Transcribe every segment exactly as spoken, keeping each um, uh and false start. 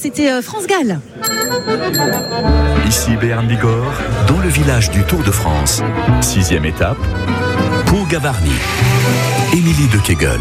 c'était France Gall. Ici Béarn Bigorre, dans le village du Tour de France. Sixième étape, Pau-Gavarnie. Émilie de Kegel.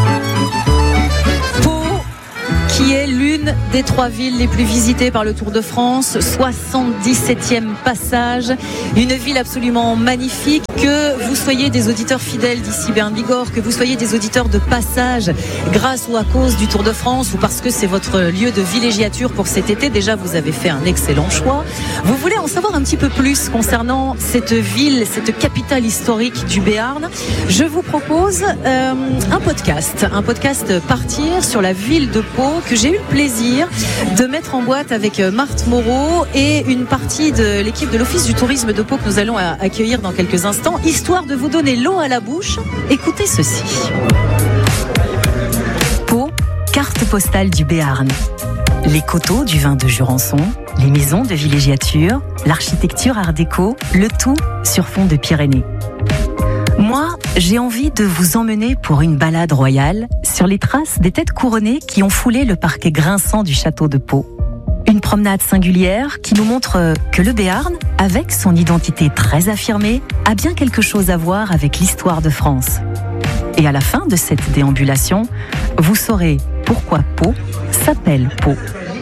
Qui est l'une des trois villes les plus visitées par le Tour de France, soixante-dix-septième passage, une ville absolument magnifique. Que vous soyez des auditeurs fidèles d'ici Béarn Bigorre, que vous soyez des auditeurs de passage grâce ou à cause du Tour de France ou parce que c'est votre lieu de villégiature pour cet été, déjà vous avez fait un excellent choix. Vous voulez en savoir un petit peu plus concernant cette ville, cette capitale historique du Béarn. Je vous propose euh, un podcast, un podcast Partir sur la ville de Pau que j'ai eu le plaisir de mettre en boîte avec Marthe Moreau et une partie de l'équipe de l'Office du tourisme de Pau que nous allons accueillir dans quelques instants, histoire de vous donner l'eau à la bouche. Écoutez ceci. Pau, carte postale du Béarn. Les coteaux du vin de Jurançon, les maisons de villégiature, l'architecture art déco, le tout sur fond de Pyrénées. Moi, j'ai envie de vous emmener pour une balade royale sur les traces des têtes couronnées qui ont foulé le parquet grinçant du château de Pau. Une promenade singulière qui nous montre que le Béarn, avec son identité très affirmée, a bien quelque chose à voir avec l'histoire de France. Et à la fin de cette déambulation, vous saurez pourquoi Pau s'appelle Pau.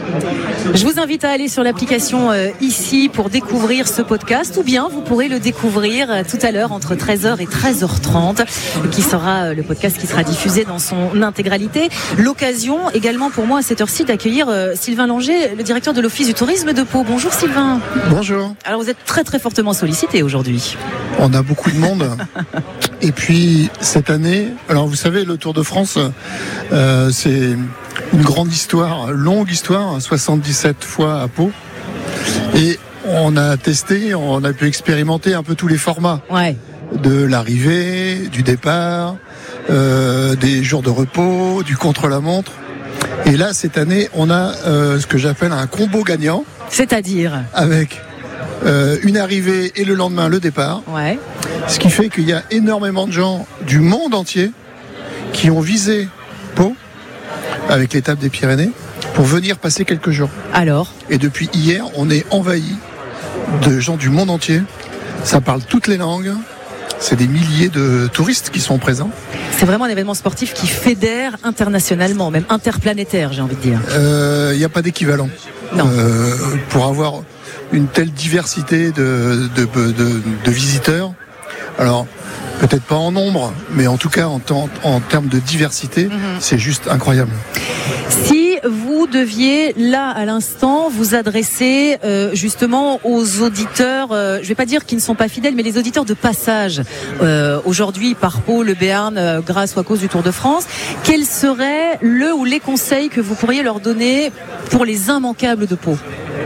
Je vous invite à aller sur l'application euh, ici pour découvrir ce podcast, ou bien vous pourrez le découvrir euh, tout à l'heure entre treize heures et treize heures trente, qui sera euh, le podcast qui sera diffusé dans son intégralité. L'occasion également pour moi à cette heure-ci d'accueillir euh, Sylvain Langer, le directeur de l'Office du tourisme de Pau. Bonjour Sylvain. Bonjour. Alors vous êtes très très fortement sollicité aujourd'hui. On a beaucoup de monde. Et puis cette année, alors vous savez, le Tour de France, euh, c'est une grande histoire, longue histoire, soixante-dix-sept fois à Pau. Et on a testé, on a pu expérimenter un peu tous les formats. Ouais. De l'arrivée, du départ, euh, des jours de repos, du contre-la-montre. Et là, cette année, on a euh, ce que j'appelle un combo gagnant. C'est-à-dire avec euh, une arrivée et le lendemain le départ. Ouais. Ce qui fait qu'il y a énormément de gens du monde entier qui ont visé Pau avec l'étape des Pyrénées pour venir passer quelques jours. Alors ? Et depuis hier, on est envahi de gens du monde entier. Ça parle toutes les langues. C'est des milliers de touristes qui sont présents. C'est vraiment un événement sportif qui fédère internationalement, même interplanétaire, j'ai envie de dire. Il euh, n'y a pas d'équivalent. Non. Euh, pour avoir une telle diversité de, de, de, de, de visiteurs. Alors, peut-être pas en nombre, mais en tout cas en, en, en termes de diversité, mmh. c'est juste incroyable. Si vous deviez, là, à l'instant, vous adresser euh, justement aux auditeurs, euh, je ne vais pas dire qu'ils ne sont pas fidèles, mais les auditeurs de passage, euh, aujourd'hui, par Pau, le Béarn, euh, grâce ou à cause du Tour de France, quels seraient le ou les conseils que vous pourriez leur donner pour les immanquables de Pau ?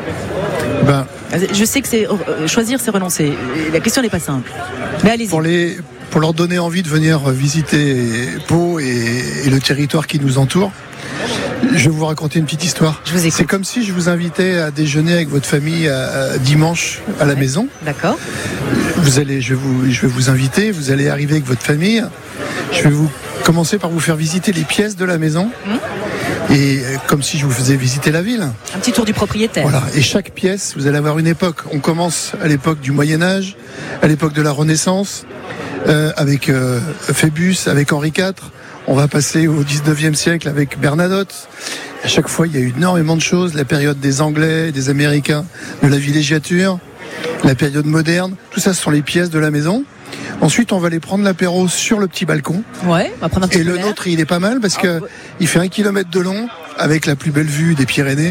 Ben, je sais que c'est euh, choisir, c'est renoncer. La question n'est pas simple. Mais allez-y. Pour, les, pour leur donner envie de venir visiter Pau et, et le territoire qui nous entoure, je vais vous raconter une petite histoire. Je vous écoute. C'est comme si je vous invitais à déjeuner avec votre famille à, à dimanche à la ouais. maison. D'accord. Vous allez, je vais vous, je vais vous inviter. Vous allez arriver avec votre famille. Je vais vous commencer par vous faire visiter les pièces de la maison. Mmh. Et comme si je vous faisais visiter la ville. Un petit tour du propriétaire. Voilà. Et chaque pièce, vous allez avoir une époque. On commence à l'époque du Moyen-Âge, à l'époque de la Renaissance, euh, avec euh, Phébus, avec Henri quatre. On va passer au dix-neuvième siècle avec Bernadotte. À chaque fois, il y a eu énormément de choses. La période des Anglais, des Américains, de la villégiature, la période moderne. Tout ça, ce sont les pièces de la maison. Ensuite, on va aller prendre l'apéro sur le petit balcon. Ouais, on va prendre un petit Et le nôtre, il est pas mal parce que il fait un kilomètre de long avec la plus belle vue des Pyrénées.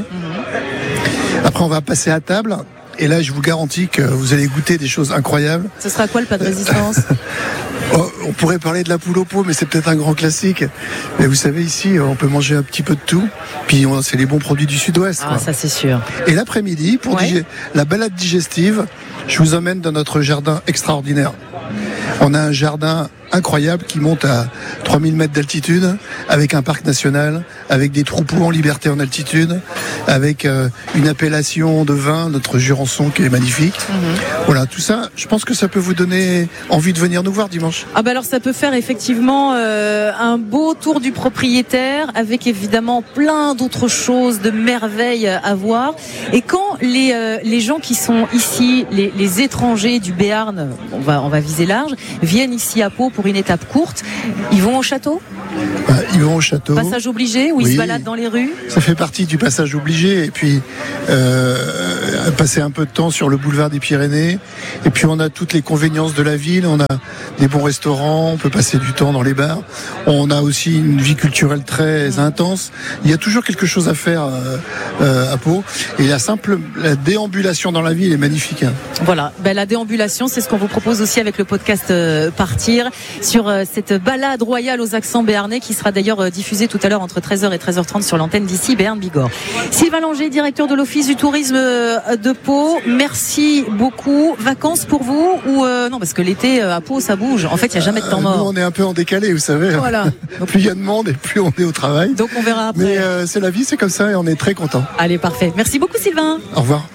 Mmh. Après, on va passer à table. Et là, je vous garantis que vous allez goûter des choses incroyables. Ce sera quoi le pas de résistance ? Oh, on pourrait parler de la poule au pot, mais c'est peut-être un grand classique. Mais vous savez, ici, on peut manger un petit peu de tout. Puis, on, c'est les bons produits du Sud-Ouest. Ah, quoi. ça, c'est sûr. Et l'après-midi, pour ouais. digé- la balade digestive, je vous emmène dans notre jardin extraordinaire. On a un jardin incroyable qui monte à trois mille mètres d'altitude, avec un parc national, avec des troupeaux en liberté en altitude, avec euh, une appellation de vin, notre Jurançon qui est magnifique. Mmh. Voilà, tout ça, je pense que ça peut vous donner envie de venir nous voir dimanche. Ah bah alors ça peut faire effectivement euh, un beau tour du propriétaire, avec évidemment plein d'autres choses, de merveilles à voir. Et quand les, euh, les gens qui sont ici, les, les étrangers du Béarn, on va, on va viser large, viennent ici à Pau pour une étape courte, ils vont au château ? Bah, ils vont au château. Passage obligé, où oui, ils se baladent dans les rues. Ça fait partie du passage obligé. Et puis, euh, passer un peu de temps sur le boulevard des Pyrénées. Et puis, on a toutes les convéniences de la ville. On a des bons restaurants. On peut passer du temps dans les bars. On a aussi une vie culturelle très intense. Il y a toujours quelque chose à faire euh, euh, à Pau. Et la simple la déambulation dans la ville est magnifique. Hein. Voilà. Ben, la déambulation, c'est ce qu'on vous propose aussi avec le podcast euh, Partir sur euh, cette balade royale aux accents béarnais, qui sera d'ailleurs diffusé tout à l'heure entre treize heures et treize heures trente sur l'antenne d'ici Béarn Bigorre. Sylvain Langer, directeur de l'Office du tourisme de Pau, merci beaucoup. Vacances pour vous ou euh, non, parce que l'été à Pau ça bouge. En fait, il n'y a jamais de temps mort. Nous, on est un peu en décalé, vous savez. Voilà. Plus il y a de monde et plus on est au travail. Donc on verra après. Mais euh, c'est la vie, c'est comme ça et on est très contents. Allez, parfait. Merci beaucoup Sylvain. Au revoir.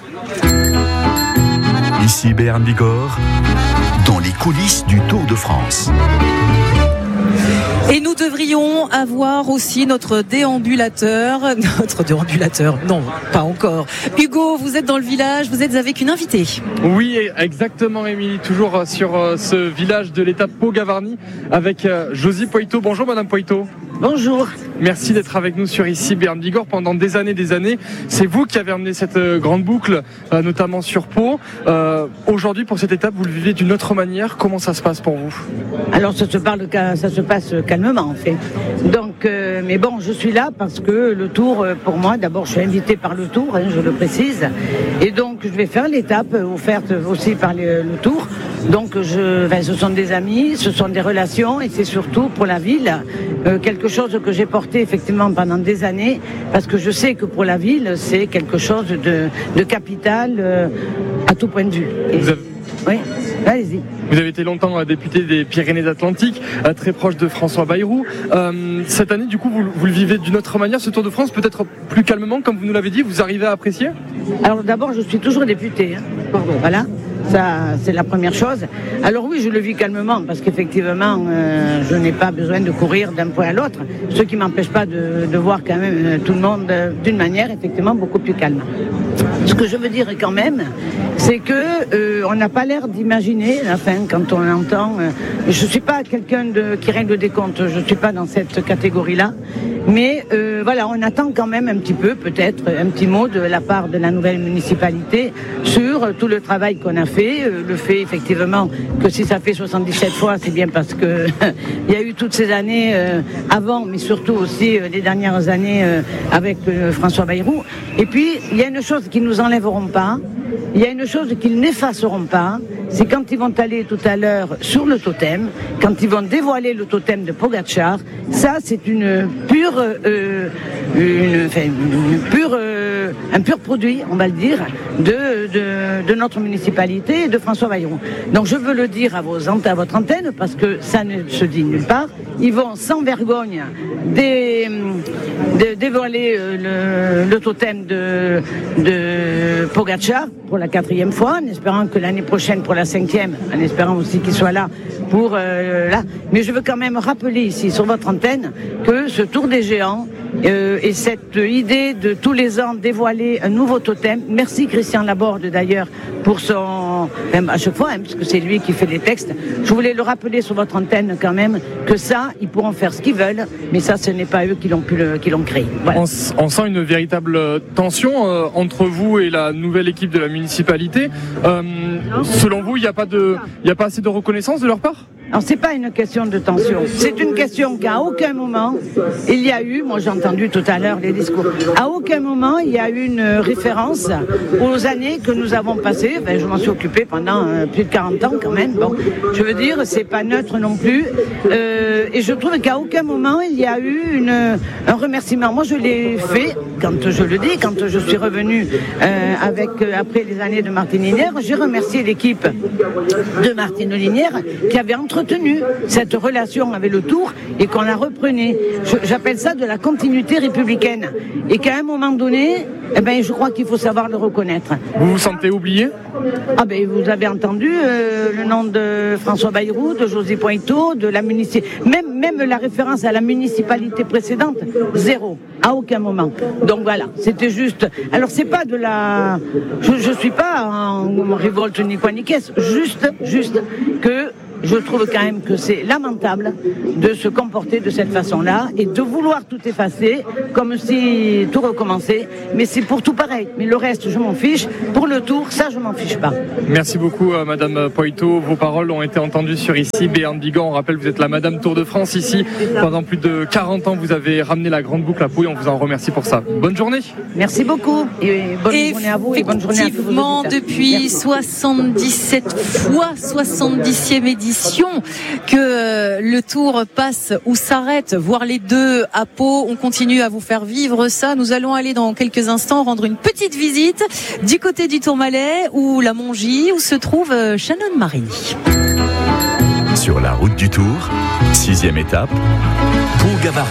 Ici Béarn Bigorre, dans les coulisses du Tour de France. Et nous devrions avoir aussi notre déambulateur, notre déambulateur, non, pas encore. Hugo, vous êtes dans le village, vous êtes avec une invitée. Oui, exactement, Émilie, toujours sur ce village de l'étape Pau-Gavarnie avec Josie Poito. Bonjour Madame Poito. Bonjour. Merci d'être avec nous sur ici Béarn Bigorre pendant des années, des années. C'est vous qui avez amené cette grande boucle, euh, notamment sur Pau. Euh, aujourd'hui, pour cette étape, vous le vivez d'une autre manière. Comment ça se passe pour vous ? Alors, ça se parle, ça se passe calmement, en fait. Donc, euh, mais bon, je suis là parce que le Tour, pour moi, d'abord, je suis invitée par le Tour, hein, je le précise, et donc je vais faire l'étape offerte aussi par le, le Tour. Donc, je, enfin, ce sont des amis, ce sont des relations, et c'est surtout pour la ville euh, quelque chose que j'ai porté effectivement pendant des années, parce que je sais que pour la ville, c'est quelque chose de, de capital euh, à tout point de vue. Et, vous avez... Oui, allez-y. Vous avez été longtemps député des Pyrénées-Atlantiques, très proche de François Bayrou. Euh, cette année, du coup, vous, vous le vivez d'une autre manière, ce Tour de France, peut-être plus calmement, comme vous nous l'avez dit. Vous arrivez à apprécier ? Alors d'abord, je suis toujours députée. Hein. Voilà. Ça, c'est la première chose. Alors oui, je le vis calmement parce qu'effectivement, euh, je n'ai pas besoin de courir d'un point à l'autre. Ce qui m'empêche pas de, de voir quand même euh, tout le monde euh, d'une manière effectivement beaucoup plus calme. Ce que je veux dire quand même, c'est que euh, on n'a pas l'air d'imaginer, enfin, quand on l'entend. Euh, je suis pas quelqu'un de, qui règle des comptes. Je suis pas dans cette catégorie-là. Mais euh, voilà, on attend quand même un petit peu, peut-être, un petit mot de la part de la nouvelle municipalité sur tout le travail qu'on a fait. Euh, le fait, effectivement, que si ça fait soixante-dix-sept fois, c'est bien parce que il y a eu toutes ces années euh, avant, mais surtout aussi euh, les dernières années euh, avec euh, François Bayrou. Et puis, il y a une chose qu'ils nous enlèveront pas, il y a une chose qu'ils n'effaceront pas, c'est quand ils vont aller tout à l'heure sur le totem, quand ils vont dévoiler le totem de Pogacar. Ça, c'est une pure, euh, une, enfin, une pure, euh, un pur produit, on va le dire, de, de, de notre municipalité et de François Bayrou. Donc, je veux le dire à, vos, à votre antenne parce que ça ne se dit nulle part. Ils vont sans vergogne dé, dé, dévoiler le, le totem de, de Pogacar pour la quatrième fois, en espérant que l'année prochaine pour la cinquième, en espérant aussi qu'il soit là pour euh, là. Mais je veux quand même rappeler ici sur votre antenne que ce Tour des Géants euh, et cette idée de tous les ans dévoiler un nouveau totem. Merci Christian Laborde d'ailleurs pour son, même à chaque fois, hein, parce que c'est lui qui fait les textes. Je voulais le rappeler sur votre antenne quand même que ça, ils pourront faire ce qu'ils veulent, mais ça, ce n'est pas eux qui l'ont pu le, qui l'ont créé. Voilà. On, on sent une véritable tension euh, entre vous et la nouvelle équipe de la municipalité. Euh, selon vous, il n'y a pas de, il n'y a pas assez de reconnaissance de leur part ? Alors c'est pas une question de tension, c'est une question qu'à aucun moment il y a eu, moi j'ai entendu tout à l'heure les discours, à aucun moment il y a eu une référence aux années que nous avons passées. Ben, je m'en suis occupée pendant euh, plus de quarante ans quand même, bon, je veux dire, c'est pas neutre non plus, euh, et je trouve qu'à aucun moment il y a eu une, un remerciement. Moi je l'ai fait, quand je le dis, quand je suis revenue euh, avec, euh, après les années de Martine Linière, j'ai remercié l'équipe de Martine Linière qui avait entre entretenu cette relation avec le Tour et qu'on la reprenait. Je, j'appelle ça de la continuité républicaine. Et qu'à un moment donné, eh ben, je crois qu'il faut savoir le reconnaître. Vous vous sentez oublié ? Ah ben, vous avez entendu euh, le nom de François Bayrou, de José Pointeau, de la municipalité, même, même la référence à la municipalité précédente, zéro, à aucun moment. Donc voilà, c'était juste. Alors c'est pas de la, je, je suis pas en révolte ni quoi ni caisse, juste, juste que je trouve quand même que c'est lamentable de se comporter de cette façon-là et de vouloir tout effacer comme si tout recommençait. Mais c'est pour tout pareil. Mais le reste, je m'en fiche. Pour le Tour, ça, je m'en fiche pas. Merci beaucoup, euh, Madame Poitou. Vos paroles ont été entendues sur ici. Béarn Bigorre, on rappelle, vous êtes la Madame Tour de France ici. Pendant plus de quarante ans, vous avez ramené la grande boucle à Pau et on vous en remercie pour ça. Bonne journée. Merci beaucoup. Et bonne et journée à vous et bonne journée à tous vos auditeurs. Depuis Merci. soixante-dix-sept fois, soixante-dixième édition, que le Tour passe ou s'arrête, voire les deux à Pau. On continue à vous faire vivre ça. Nous allons aller dans quelques instants rendre une petite visite du côté du Tourmalet ou la Mongie où se trouve Shannon Marini. Sur la route du Tour, sixième étape, Pau-Gavarnie.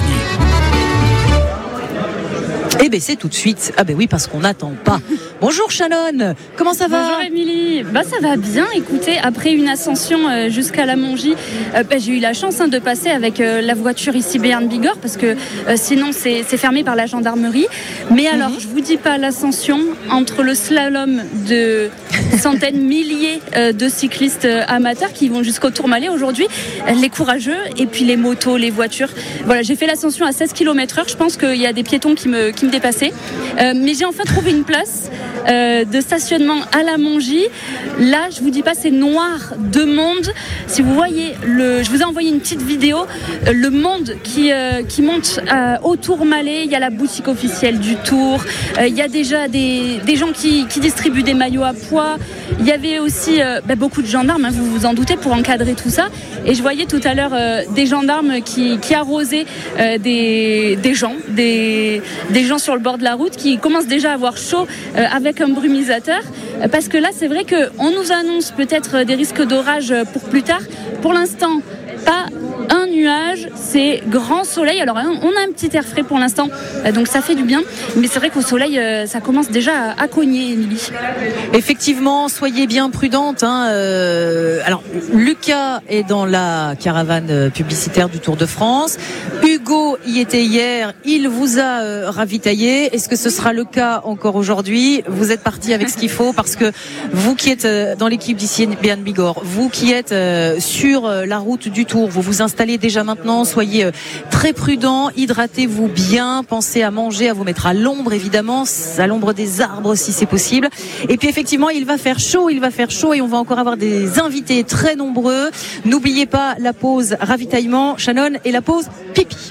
Eh bien, c'est tout de suite. Ah ben oui, parce qu'on n'attend pas. Bonjour Shannon, comment ça va ? Bonjour Émilie, bah, ça va bien. Écoutez, après une ascension euh, jusqu'à la Mongie, euh, bah, j'ai eu la chance hein, de passer avec euh, la voiture ici Béarn Bigorre parce que euh, sinon c'est, c'est fermé par la gendarmerie. Mais alors, mm-hmm. je vous dis pas l'ascension entre le slalom de centaines, milliers euh, de cyclistes euh, amateurs qui vont jusqu'au Tourmalet aujourd'hui, euh, les courageux et puis les motos, les voitures. Voilà, j'ai fait l'ascension à seize kilomètres heure. Je pense qu'il y a des piétons qui me, qui me dépassaient. Euh, mais j'ai enfin trouvé une place. Euh, de stationnement à la Mongie. Là, je vous dis pas, c'est noir de monde. Si vous voyez, le, je vous ai envoyé une petite vidéo. Euh, le monde qui, euh, qui monte euh, au Tourmalet. Il y a la boutique officielle du Tour. Euh, il y a déjà des, des gens qui, qui distribuent des maillots à poids. Il y avait aussi euh, bah, beaucoup de gendarmes, hein, vous vous en doutez, pour encadrer tout ça. Et je voyais tout à l'heure euh, des gendarmes qui, qui arrosaient euh, des, des gens, des, des gens sur le bord de la route qui commencent déjà à avoir chaud euh, avec un brumisateur, parce que là c'est vrai qu'on nous annonce peut-être des risques d'orage pour plus tard. Pour l'instant, pas un nuage, c'est grand soleil. Alors on a un petit air frais pour l'instant, donc ça fait du bien, mais c'est vrai qu'au soleil ça commence déjà à cogner, Émilie. Effectivement, soyez bien prudente, hein. euh, alors Lucas est dans la caravane publicitaire du Tour de France, Hugo y était hier, il vous a euh, ravitaillé. Est-ce que ce sera le cas encore aujourd'hui ? Vous êtes parti avec ce qu'il faut, parce que vous qui êtes euh, dans l'équipe d'ici Béarn Bigorre, vous qui êtes euh, sur euh, la route du Tour, vous vous installez déjà maintenant, soyez euh, très prudents, hydratez-vous bien, pensez à manger, à vous mettre à l'ombre évidemment, à l'ombre des arbres si c'est possible. Et puis effectivement, il va faire chaud, il va faire chaud et on va encore avoir des invités très nombreux. N'oubliez pas la pause ravitaillement, Shannon, et la pause pipi.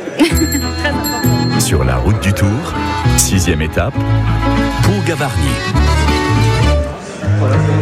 Sur la route du Tour, sixième étape, Pau-Gavarnie.